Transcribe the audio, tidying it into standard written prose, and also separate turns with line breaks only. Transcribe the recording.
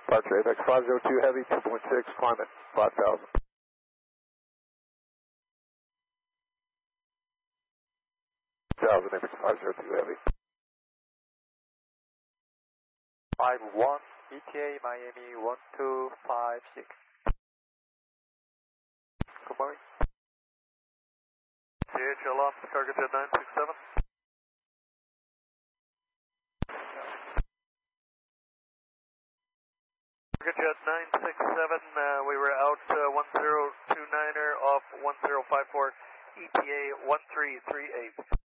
Departure Apex 502 Heavy, 2.6, climb at 5,000. Apex 502 Heavy.
51, ETA Miami 1256. Good morning.
CHL off, target jet 967. Target jet 967, we were out 1029er off 1054, ETA 1338.